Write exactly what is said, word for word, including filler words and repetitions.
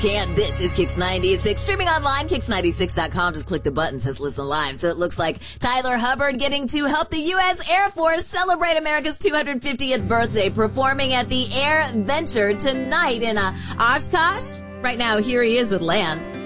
Can't. This is Kix ninety-six. Streaming online, kix ninety-six dot com. Just click the button that says listen live. So it looks like Tyler Hubbard getting to help the U S Air Force celebrate America's two hundred fiftieth birthday, performing at the Air Venture tonight in uh, Oshkosh. Right now, here he is with Land.